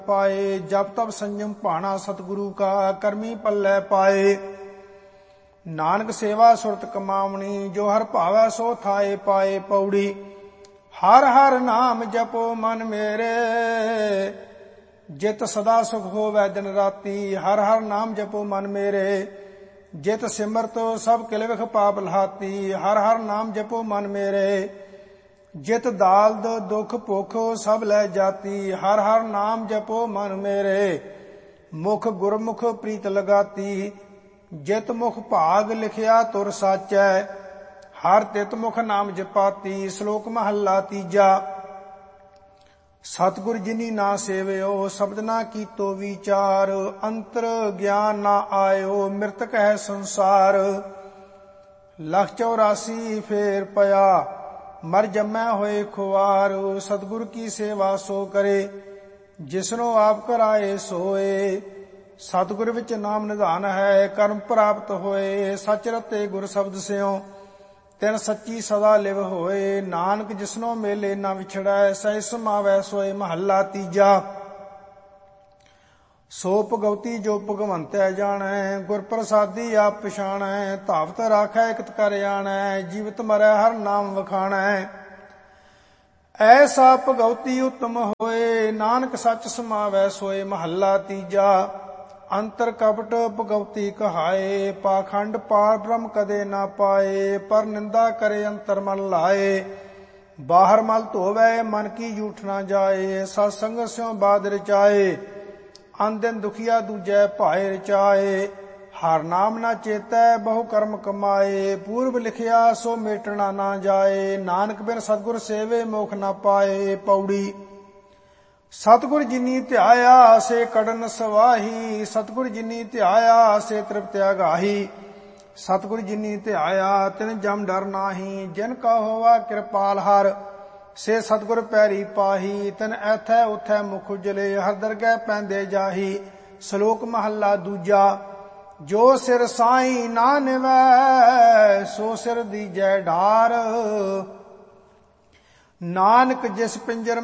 पाए। जप तप संयम भाना सतगुरु का, करमी पल्लै पाए। नानक सेवा सुरत कमावनी, जो हर भावै सो थाए पाए। पौड़ी हर हर नाम जपो मन मेरे, जित सदा सुख होवै दिन राती। हर हर नाम जपो मन मेरे, जित सिमरत सब किल विख पाप लहाती। हर हर नाम जपो मन मेरे, जित दाल्द दुख भुख सब लै जाती। हर हर नाम जपो मन मेरे, मुख गुरमुख प्रीत लगाती। जित मुख भाग लिखिया तुर साचै, हर तित मुख नाम जपाती। श्लोक महला तीजा। सतगुर जिनी ना सेवियो, शब्द ना कीतो विचार। अंतर ज्ञान ना आयो, मृतक है संसार। लख 84 फेर पया, मर जमै होए खुआर। सतगुर की सेवा सो करे, जिसनो आप कराए सोए। सतगुर विच नाम निधान है, कर्म प्राप्त होए। सच रते गुर शब्द स्यों, तिन सच्ची सदा लिव होए। नानक जिसनो मेले ना विछड़ै, सहि समावै सोए। महला तीजा। सो भगवती जो भगवंतै जाणै, गुर प्रसादी आप पछाणै। धावत राखै इकत कर आणै, जीवित मरै हर नाम वखाणै। ऐसा भगवती उत्तम होए, नानक सच समावै सोए। महला तीजा। अंतर कपट भगवती कहाए, पाखंड पार ब्रह्म कदे ना पाए। पर निंदा करे अंतर मन लाए, बाहर मल धोवै मन की जूठ ना जाए। सत्संग स्यों बाद रचाए, अन दिन दुखिया दूजै भाए रचाए। हर नाम ना चेतै बहु कर्म कमाए, पूर्व लिखिया सो मेटना ना जाए। नानक बिन सतगुर सेवे मोख ना पाए। पौड़ी सतगुर जिनी ध्याया से कड़न सवाही। सतगुर जिनी ध्याया से तृप्त अगाही। सतगुर जिनी ध्याया तिन जम डर नाही। जिन का होवा कृपाल हर, से सतगुर पैरी पाही। तिन ऐथै उथै मुख उजले, हर दरगह पैंदे जाही। श्लोक महला दूजा। जो सिर साई ना निवै, सो सिर दीजै ढार। नानक जिस पिंजर